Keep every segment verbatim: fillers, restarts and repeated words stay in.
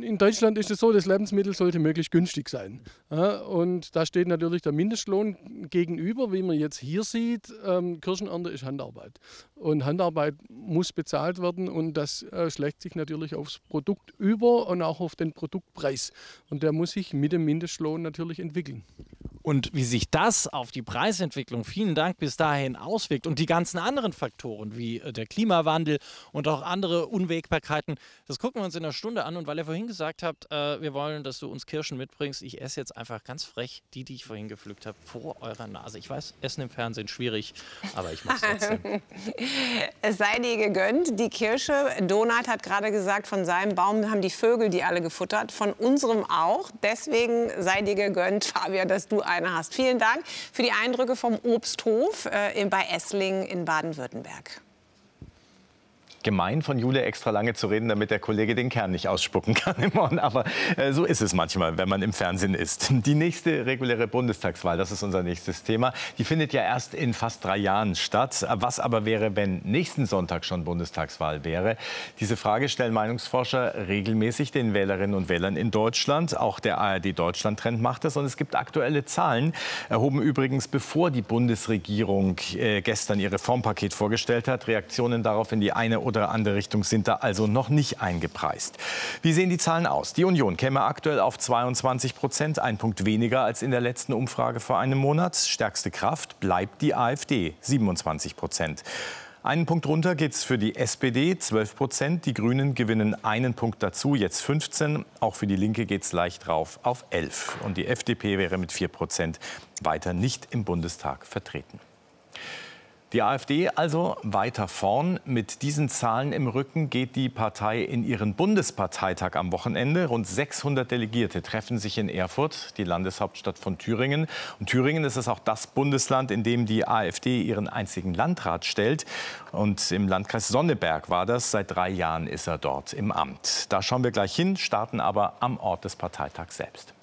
in Deutschland ist es so, das Lebensmittel sollte möglichst günstig sein. Ja, und da steht natürlich der Mindestlohn gegenüber, wie man jetzt hier sieht. Ähm, Kirschenernte ist Handarbeit. Und Handarbeit muss bezahlt werden und das äh, schlägt sich natürlich aufs Produkt über und auch auf den Produktpreis. Und der muss sich mit dem Mindestlohn natürlich entwickeln. Und wie sich das auf die Preisentwicklung, vielen Dank, bis dahin auswirkt und die ganzen anderen Faktoren wie der Klimawandel und auch andere Unwägbarkeiten, das gucken wir uns in einer Stunde an. Und weil ihr vorhin gesagt habt, äh, wir wollen, dass du uns Kirschen mitbringst, ich esse jetzt einfach ganz frech die, die ich vorhin gepflückt habe, vor eurer Nase. Ich weiß, Essen im Fernsehen schwierig, aber ich mache es trotzdem. Es sei dir gegönnt, die Kirsche. Donat hat gerade gesagt, von seinem Baum haben die Vögel die alle gefuttert, von unserem auch. Deswegen sei dir gegönnt, Fabian, dass du eine hast. Vielen Dank für die Eindrücke vom Obsthof äh, bei Esslingen in Baden-Württemberg. Gemein von Jule extra lange zu reden, damit der Kollege den Kern nicht ausspucken kann im Ohren. Aber äh, so ist es manchmal, wenn man im Fernsehen ist. Die nächste reguläre Bundestagswahl, das ist unser nächstes Thema, die findet ja erst in fast drei Jahren statt. Was aber wäre, wenn nächsten Sonntag schon Bundestagswahl wäre? Diese Frage stellen Meinungsforscher regelmäßig den Wählerinnen und Wählern in Deutschland. Auch der A R D-Deutschland-Trend macht es. Und es gibt aktuelle Zahlen, erhoben übrigens, bevor die Bundesregierung äh, gestern ihr Reformpaket vorgestellt hat. Reaktionen darauf in die eine oder oder andere Richtung sind da also noch nicht eingepreist. Wie sehen die Zahlen aus? Die Union käme aktuell auf zweiundzwanzig Prozent, ein Punkt weniger als in der letzten Umfrage vor einem Monat. Stärkste Kraft bleibt die AfD, siebenundzwanzig Prozent. Einen Punkt runter geht es für die S P D, zwölf Prozent. Die Grünen gewinnen einen Punkt dazu, jetzt fünfzehn. Auch für die Linke geht es leicht rauf auf elf. Und die F D P wäre mit vier Prozent weiter nicht im Bundestag vertreten. Die AfD also weiter vorn. Mit diesen Zahlen im Rücken geht die Partei in ihren Bundesparteitag am Wochenende. Rund sechshundert Delegierte treffen sich in Erfurt, die Landeshauptstadt von Thüringen. Und Thüringen ist es auch das Bundesland, in dem die AfD ihren einzigen Landrat stellt. Und im Landkreis Sonneberg war das. Seit drei Jahren ist er dort im Amt. Da schauen wir gleich hin, starten aber am Ort des Parteitags selbst.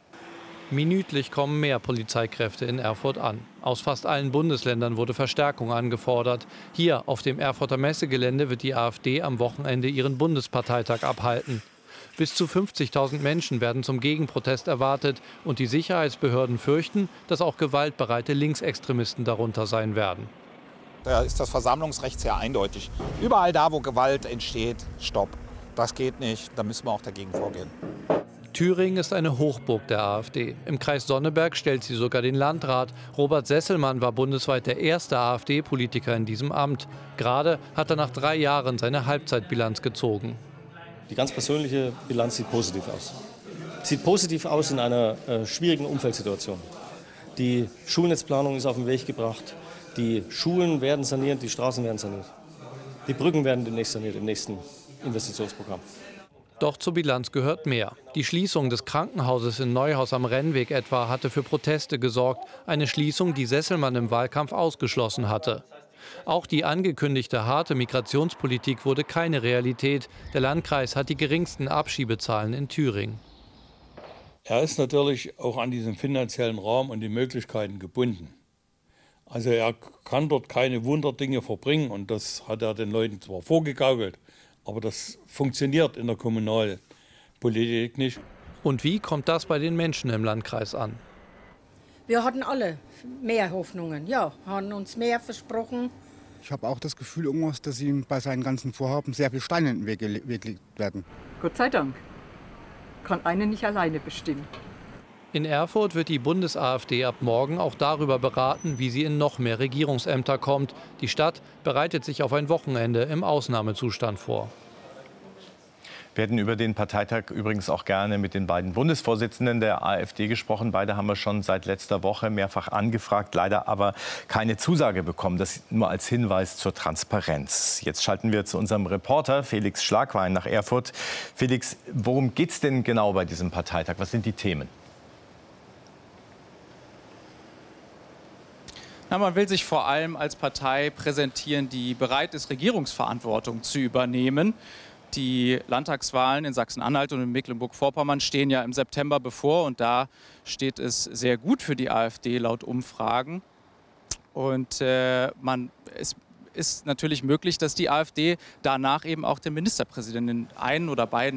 Minütlich kommen mehr Polizeikräfte in Erfurt an. Aus fast allen Bundesländern wurde Verstärkung angefordert. Hier auf dem Erfurter Messegelände wird die AfD am Wochenende ihren Bundesparteitag abhalten. Bis zu fünfzigtausend Menschen werden zum Gegenprotest erwartet. Und die Sicherheitsbehörden fürchten, dass auch gewaltbereite Linksextremisten darunter sein werden. Da ist das Versammlungsrecht sehr eindeutig. Überall da, wo Gewalt entsteht, stopp. Das geht nicht, da müssen wir auch dagegen vorgehen. Thüringen ist eine Hochburg der AfD. Im Kreis Sonneberg stellt sie sogar den Landrat. Robert Sesselmann war bundesweit der erste AfD-Politiker in diesem Amt. Gerade hat er nach drei Jahren seine Halbzeitbilanz gezogen. Die ganz persönliche Bilanz sieht positiv aus. Sieht positiv aus in einer äh, schwierigen Umfeldsituation. Die Schulnetzplanung ist auf den Weg gebracht. Die Schulen werden saniert, die Straßen werden saniert. Die Brücken werden demnächst saniert im nächsten Investitionsprogramm. Doch zur Bilanz gehört mehr. Die Schließung des Krankenhauses in Neuhaus am Rennweg etwa hatte für Proteste gesorgt. Eine Schließung, die Sesselmann im Wahlkampf ausgeschlossen hatte. Auch die angekündigte harte Migrationspolitik wurde keine Realität. Der Landkreis hat die geringsten Abschiebezahlen in Thüringen. Er ist natürlich auch an diesen finanziellen Rahmen und die Möglichkeiten gebunden. Also er kann dort keine Wunderdinge verbringen und das hat er den Leuten zwar vorgegaukelt, aber das funktioniert in der Kommunalpolitik nicht. Und wie kommt das bei den Menschen im Landkreis an? Wir hatten alle mehr Hoffnungen, ja, haben uns mehr versprochen. Ich habe auch das Gefühl, irgendwas, dass ihm bei seinen ganzen Vorhaben sehr viel Steine in den Weg gelegt werden. Gott sei Dank. Kann einer nicht alleine bestimmen. In Erfurt wird die Bundes-AfD ab morgen auch darüber beraten, wie sie in noch mehr Regierungsämter kommt. Die Stadt bereitet sich auf ein Wochenende im Ausnahmezustand vor. Wir hätten über den Parteitag übrigens auch gerne mit den beiden Bundesvorsitzenden der AfD gesprochen. Beide haben wir schon seit letzter Woche mehrfach angefragt, leider aber keine Zusage bekommen. Das nur als Hinweis zur Transparenz. Jetzt schalten wir zu unserem Reporter Felix Schlagwein nach Erfurt. Felix, worum geht es denn genau bei diesem Parteitag? Was sind die Themen? Na, man will sich vor allem als Partei präsentieren, die bereit ist, Regierungsverantwortung zu übernehmen. Die Landtagswahlen in Sachsen-Anhalt und in Mecklenburg-Vorpommern stehen ja im September bevor. Und da steht es sehr gut für die AfD laut Umfragen. Und äh, man, es ist natürlich möglich, dass die AfD danach eben auch den Ministerpräsidenten in einen oder beiden